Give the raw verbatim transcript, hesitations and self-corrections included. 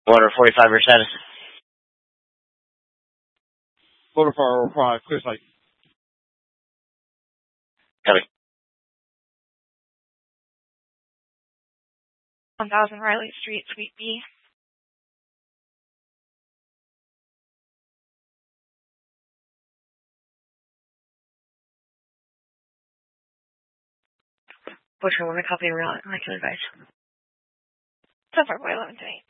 Order forty-five, your status. Order for five, clear site. Copy. one thousand Riley Street, Suite B. Butcher, want to copy around? I can advise. So far, boy, eleven to eight.